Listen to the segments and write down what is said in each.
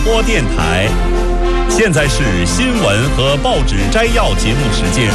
播电台。现在是新闻和报纸摘要节目时间。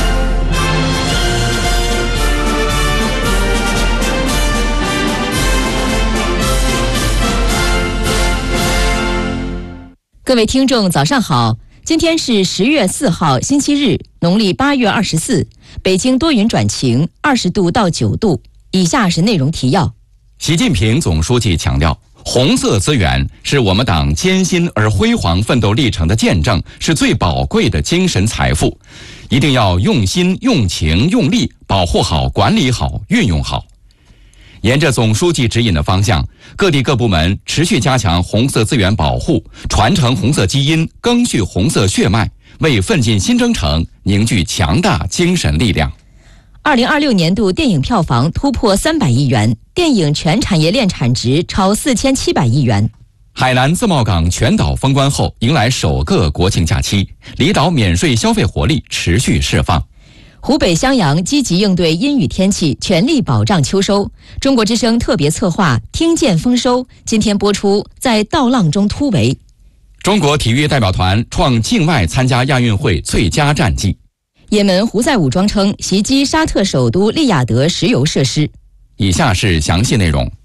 各位听众早上好，今天是10月4号星期日，农历8月24，北京多云转晴，20度到9度。以下是内容提要。 习近平总书记强调，红色资源是我们党艰辛而辉煌奋斗历程的见证，是最宝贵的精神财富，一定要用心、用情、用力保护好、管理好、运用好。沿着总书记指引的方向，各地各部门持续加强红色资源保护，传承红色基因，赓续红色血脉，为奋进新征程凝聚强大精神力量。 2026年度电影票房突破300亿元，电影全产业链产值超4700亿元。 海南自贸港全岛封关后，迎来首个国庆假期，离岛免税消费活力持续释放。 湖北襄阳积极应对阴雨天气，全力保障秋收。中国之声特别策划听见丰收，今天播出在稻浪中突围。 中国体育代表团创境外参加亚运会最佳战绩。 也门胡塞武装称袭击沙特首都利雅得石油设施。 以下是详细内容。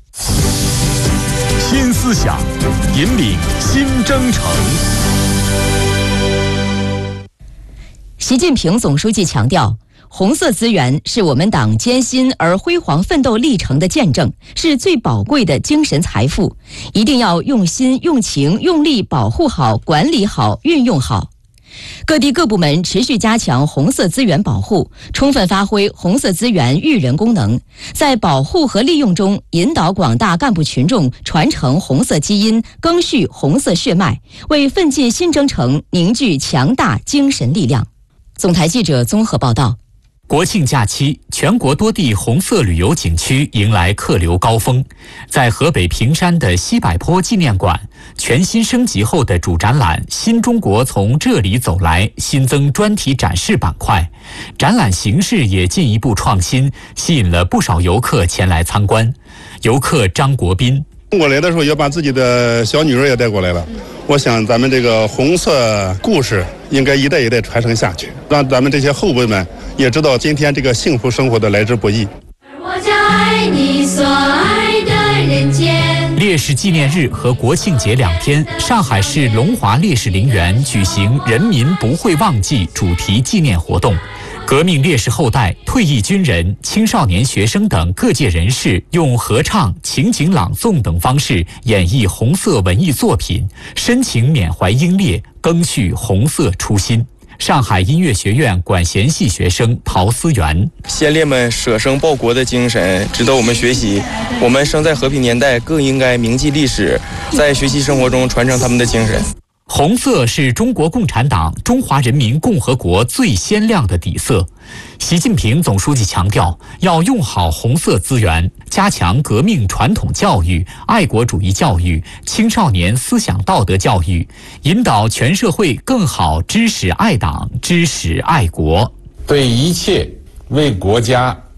新思想，引领新征程。 习近平总书记强调，红色资源是我们党艰辛而辉煌奋斗历程的见证，是最宝贵的精神财富，一定要用心、用情、用力保护好、管理好、运用好。各地各部门持续加强红色资源保护，充分发挥红色资源育人功能，在保护和利用中引导广大干部群众传承红色基因，赓续红色血脉，为奋进新征程凝聚强大精神力量。总台记者综合报道。 国庆假期，全国多地红色旅游景区迎来客流高峰。在河北平山的西柏坡纪念馆，全新升级后的主展览“新中国从这里走来”新增专题展示板块，展览形式也进一步创新，吸引了不少游客前来参观。游客张国斌： 我来的时候也把自己的小女儿也带过来了。我想咱们这个红色故事应该一代一代传承下去，让咱们这些后辈们也知道今天这个幸福生活的来之不易。 我将爱你所爱的人间。 烈士纪念日和国庆节2天，上海市龙华烈士陵园举行“人民不会忘记”主题纪念活动。革命烈士后代、退役军人、青少年学生等各界人士用合唱、情景朗诵等方式演绎红色文艺作品，深情缅怀英烈，赓续红色初心。上海音乐学院管弦系学生陶思源： 先烈们舍生报国的精神值得我们学习，我们生在和平年代，更应该铭记历史，在学习生活中传承他们的精神。 红色是中国共产党中华人民共和国最鲜亮的底色。习近平总书记强调，要用好红色资源，加强革命传统教育、爱国主义教育、青少年思想道德教育，引导全社会更好知识爱党、知识爱国。 对一切为国家